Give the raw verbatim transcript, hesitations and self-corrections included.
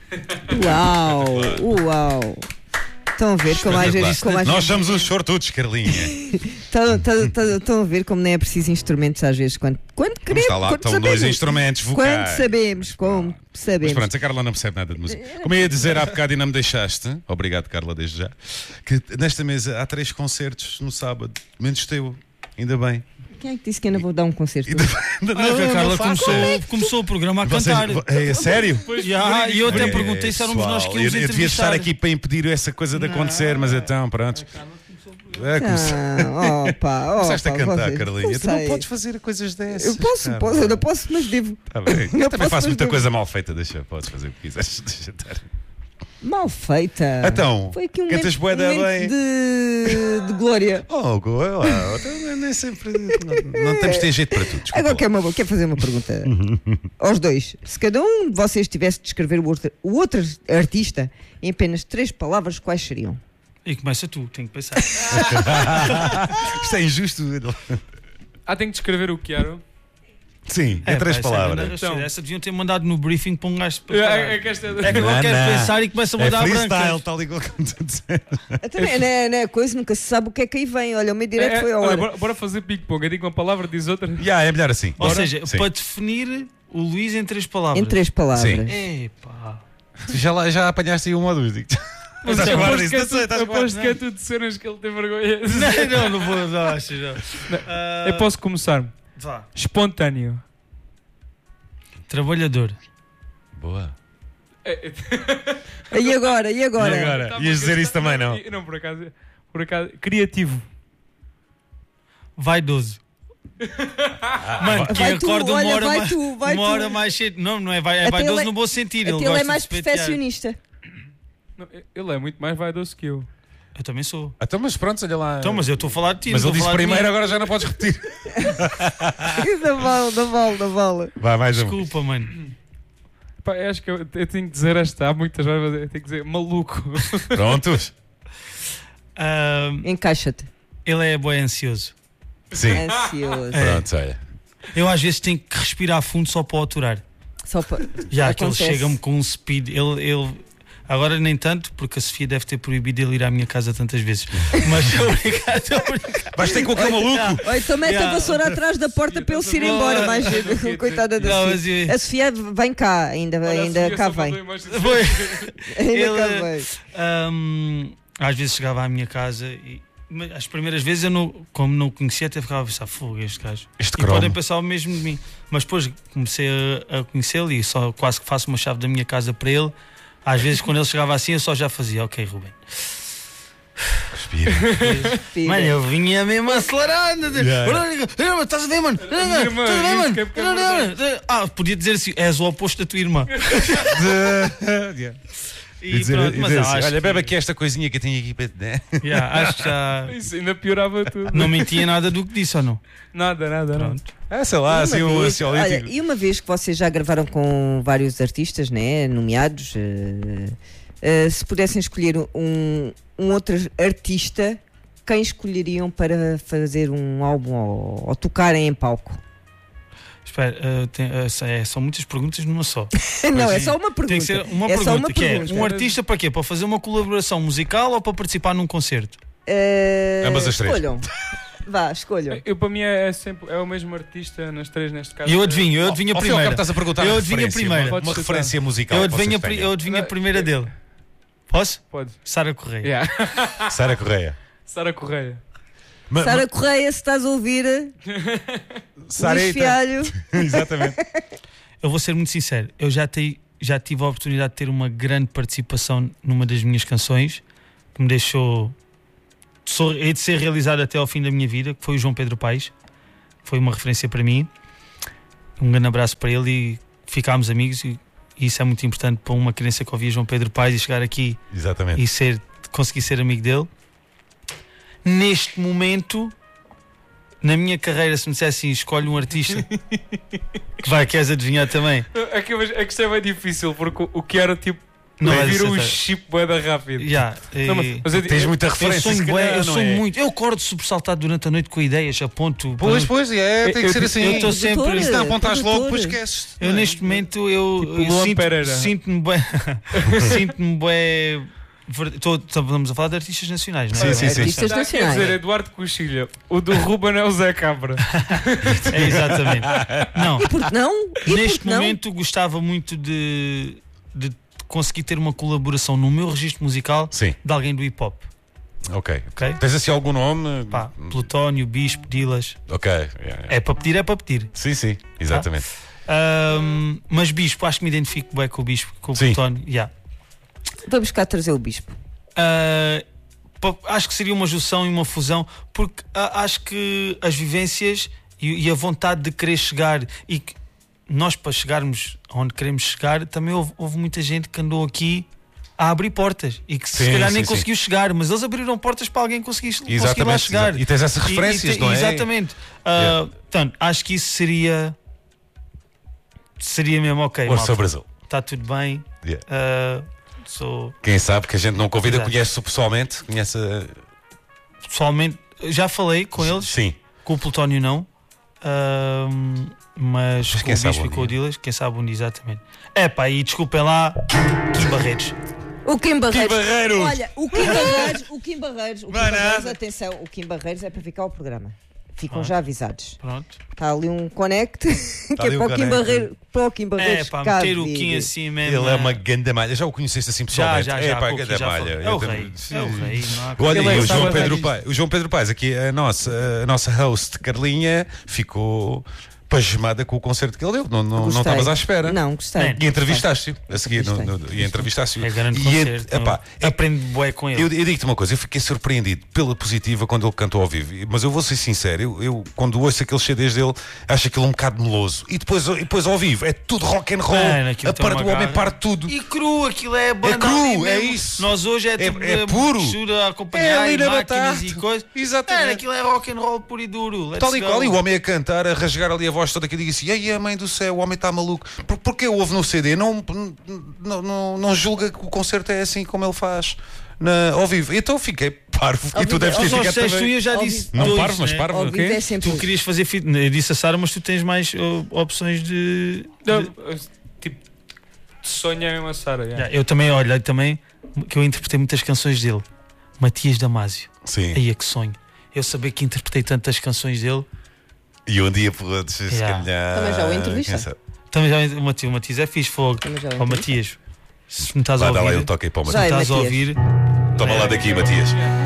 Uau, uau. Estão a ver como às vezes... Como às Nós vezes... somos os sortudos, Carlinha. Estão, estão, estão, estão a ver como não é preciso instrumentos às vezes quando, quando queremos. Está lá, quando estão sabemos, dois instrumentos vocais. Quando sabemos, como sabemos. Mas pronto, a Carla não percebe nada de música. Como eu ia dizer há bocado e não me deixaste, obrigado Carla desde já, que nesta mesa há três concertos no sábado, menos teu, ainda bem. Quem é que disse que ainda vou dar um concerto? Ainda bem. Não, não, a Carla começou, começou o programa a Vocês, cantar. é sério? Já, e eu até É, perguntei se éramos nós que íamos eu, eu devia estar entrevistar. aqui para impedir essa coisa de acontecer, mas então, pronto. É, comece... Ah, opa, Começaste a opa, cantar, vocês- Carlinha. não Tu não sei. podes fazer coisas dessas. Eu posso, cara. posso, eu não posso, mas devo. Tá bem. Eu Eu também posso, faço mas muita devo. coisa mal feita, deixa, podes fazer o que quiseres. Deixa estar. Mal feita. Então, Foi aqui um cantas momento, bué da um momento bem. de, de glória. Oh, Goa, lá, então, nem sempre. Não, não temos de ter jeito para tudo. desculpa Agora lá. quer, uma, quer fazer uma pergunta aos dois. Se cada um de vocês tivesse de descrever o outro, o outro artista em apenas três palavras, quais seriam? E começa tu, tenho que pensar. Isto é injusto. Ah, tenho que descrever o que quero. Sim, em É, três pá, essa é palavras. grande- Então. Essa deviam ter mandado no briefing para um gajo. para É, falar. é que esta é... É que agora Não, quero não. pensar e começa a É mandar freestyle, brancas. tal e qual como tu disseste. Também, né, né, coisa, nunca se sabe o que é que aí vem. Olha, o meu direto É, foi a olha, hora. bora, bora fazer ping-pong. Eu digo uma palavra, diz outra. Já, é melhor assim. Ou Bora? seja, Sim. para definir o Luís em três palavras. Em três palavras. Sim. Epá. Tu já, lá- já apanhaste aí uma ou duas. digo. Mas Estás a aposto guardar que isso? é Não sei, tudo- estás a aposto guardar. que é tudo de cenas que ele tem vergonha. Não, não, não vou, não acho, não. Ah, Eu posso começar. Vá. Espontâneo. Trabalhador. Boa. E agora? E agora? E agora? Tá, Ias porque- dizer isso também, não? Não, por acaso. Por acaso. Criativo. Vaidoso. Mano, que Vai tu, acorda uma olha, hora, vai mais, tu, vai uma tu. hora mais cedo. Não, não é, vai, é Até vaidoso ele é- no bom sentido. Até Ele, ele é gosta mais de se pentear. perfeccionista. Não, ele é muito mais vaidoso que eu. Eu também sou. Então, mas pronto, olha lá. Então, mas eu estou a falar de ti. Mas não ele estou a disse falar de primeiro, mim. agora já não podes repetir. Não vale, não vale, não vale. Vai, mais um. Desculpa, mano. Pá, eu acho que eu, eu tenho que dizer esta. Há muitas vezes eu tenho que dizer maluco. Prontos? Ah, Encaixa-te. ele é bem ansioso. Sim. Ansioso. É. Pronto, olha. Eu às vezes tenho que respirar fundo só para o aturar. Só para... Já que ele Acontece. chega-me com um speed. Ele, ele... Agora nem tanto, porque a Sofia deve ter proibido ele ir à minha casa tantas vezes. Mas obrigado, obrigado. Vais ter com aquele maluco. Olha, então mete a Yeah. vassoura atrás da porta para ele se ir embora. Mais cedo. Coitada da Não, mas Sofia. eu- A Sofia vem cá, ainda, Olha, a ainda Sofia cá só mandou vem. imagens de- Foi. Ainda Ele- cá vem. Hum, às vezes chegava à minha casa e mas as primeiras vezes eu não, como não o conhecia, até ficava a pensar, fogo, este gajo. Este E cromo. podem pensar o mesmo de mim. Mas depois comecei a, a conhecê-lo e só quase que faço uma chave da minha casa para ele. Às vezes quando ele chegava assim eu só já fazia, ok, Ruben. Respira. Filha. Mano, eu vinha mesmo acelerado. Já. Estás a ver, mano? Estás minha irmã, a ver, isso mano? que é porque é Ah, podia dizer assim, és o oposto da tua irmã. De... E E dizer, pronto, e mas dizer eu assim, acho olha, que- bebe aqui esta coisinha que eu tenho aqui para te dar. Yeah, acho que já Isso ainda piorava tudo. não mentia nada do que disse ou não? Nada, nada, nada. Pronto. Ah, sei lá, E uma assim um vez- olha, ansiolítico. e uma vez que vocês já gravaram com vários artistas, né, nomeados, eh, eh, se pudessem escolher um, um outro artista, quem escolheriam para fazer um álbum ou, ou tocarem em palco? Espera, uh, tem, uh, é, são muitas perguntas numa só. Não, é sim. só uma pergunta. Tem que ser uma é pergunta, só uma que pergunta. é um artista para quê? Para fazer uma colaboração musical ou para participar num concerto? Eh, Ambas as três. Escolham. Vá, escolham. Eu, para mim é, é sempre é o mesmo artista nas três neste caso. E eu adivinho, eu adivinho a Ao fim e ao cabo primeira. estás a perguntar Eu a adivinho a referência, primeira. Uma, uma Podes referência musical. Eu que adivinho, a, vocês pri- tenham. eu adivinho a primeira dele. Posso? Pode. Sara Correia. Yeah. Sara Correia. Sara Correia. Ma- Sara ma- Correia, se estás a ouvir, Sarita. Luís Fialho. Exatamente. Eu vou ser muito sincero, eu já, tei, já tive a oportunidade de ter uma grande participação numa das minhas canções que me deixou sou, hei de ser realizada até ao fim da minha vida, que foi o João Pedro Paes. Foi uma referência para mim. Um grande abraço para ele e ficámos amigos e, e isso é muito importante para uma criança que ouvia João Pedro Paes e chegar aqui Exatamente. e ser, conseguir ser amigo dele. Neste momento, na minha carreira, se me dissessem escolhe um artista que vai, queres adivinhar também? É que, mas é que isto é bem difícil porque o, o que era tipo. Não vai Vira ser um certo. chip boeda rápido. Yeah, Não, mas- eh, mas eu- Tens muita eu referência. sonho, se bué, calhar, eu não sonho é? muito. Eu acordo sobressaltado durante a noite com ideias, aponto. Pois, pois, é, tem que Eu- ser eu- assim. eu tô sempre- Produtor, Se não apontares logo, produtor. depois esqueces. Eu não é? neste momento eu, Tipo eu Luan sinto, Pereira. sinto-me bem. Sinto-me bem. Estamos a falar de artistas nacionais, não é? Sim, sim, sim. Artistas Está aqui a nacionais. dizer Eduardo Coxilha. O do Ruben é o Zé Cabra. É, exatamente. Não, Porque não? E neste porque não? momento gostava muito de, de conseguir ter uma colaboração no meu registro musical Sim, de alguém do hip hop. ok. Ok? Tens assim algum nome? Pá, Plutónio, Bispo, Dilas. Ok. yeah, yeah. É para pedir, é para pedir. Sim, sim, exatamente. Ahm, mas Bispo, acho que me identifico bem com o Bispo, com o Sim. Plutónio. Yeah. Vamos cá trazer o bispo. Ah, pa- acho que seria uma junção e uma fusão, porque ah, acho que as vivências e, e a vontade de querer chegar, e que nós, para chegarmos onde queremos chegar, também houve, houve muita gente que andou aqui a abrir portas e que se Sim, calhar nem sim, sim. conseguiu chegar, mas eles abriram portas para alguém conseguir, conseguir lá Exatamente. chegar. E tens essas E- referências, e te- não é? Exatamente. Ah, Yeah. Portanto, acho que isso seria seria mesmo ok. Orça Brasil. Está tudo bem. Yeah. Ah, sou Quem sabe que a gente não convida, Exato. conhece-o pessoalmente, conhece. a- pessoalmente já falei com eles. Sim. Com o Plutónio não. Ahm, mas Mas com quem o sabe Bispo um e com o dia. Dilas, quem sabe um dia, exatamente. É pá, e desculpem lá, Kim Barretos. O Kim Barreiros. Barreiros. Olha, o Kim Barreiros, o Kim Barreiros, o Kim Vai Barreiros, nada. atenção, o Kim Barreiros é para ficar o programa. Ficam Ah. já avisados. Pronto. Está ali um connect que ali é um para o Kim connect. Barreiros, para o Kim É Barreiros pá, cá meter o vir. Kim assim mesmo. Ele é uma ganda malha. Já o conheceste assim Já, pessoalmente? já, é já. pá, com o Kim ganda já malha. falei. É Eu o também- rei. É o rei. Não há Olha, Ele e é o que João, sabe Pedro disto. Paes, o João Pedro Paes, aqui a nossa, a nossa host Carlinha, ficou pasmada com o concerto que ele deu. Não, não, não Gostei. estavas à espera. Não, gostei. É. E entrevistaste-o a seguir. No, Gostei. no, e entrevistaste-o. É grande E, concerto. epá, eu aprendo bué com ele. Eu, eu digo-te uma coisa, eu fiquei surpreendido pela positiva quando ele cantou ao vivo, mas eu vou ser sincero, eu, eu quando ouço aqueles C Ds dele, acho aquilo um bocado meloso. E depois, e depois ao vivo, é tudo rock and roll, Mano, aquilo a tem parte uma do homem garra. parte tudo. E cru, aquilo é banda cru, ali é mesmo. isso. Nós hoje é, É- tipo, é puro. mistura a É acompanhar ali e na máquinas batata. e coisas. Exatamente. Mano, aquilo é rock and roll puro e duro. Let's Tal e go. qual, e o homem a cantar, a rasgar ali a voz toda que eu digo assim: ei, a mãe do céu, o homem está maluco. Por, porque ouve no C D, não, não, não, não julga que o concerto é assim como ele faz na, ao vivo. Então fiquei parvo. Ao E tu vivo- deves ter Aos ficado nossos testes, tu também. eu já Ao disse vivo- Não dois, parvo, mas né? parvo, Ao ok? vivo é sempre Tu querias fazer fit... Eu disse a Sara, mas tu tens mais uh, opções de. Não, de- tipo, sonha mesmo a Sara. yeah. Já, eu também, olha, também que eu interpretei muitas canções dele. Matias Damasio. Sim. Aí é que sonho. Eu saber que interpretei tantas canções dele. E um dia por outros, se Yeah. calhar. Também já o entrevista. quem sabe? Também já o Matias, o Matias é fixe, fogo. Também já o Ó entrevistei. Matias, se me estás a Vai, dá lá ouvir, eu toque aí para o Já se Matias. me é estás a Matias. ouvir, Toma lá daqui, Matias.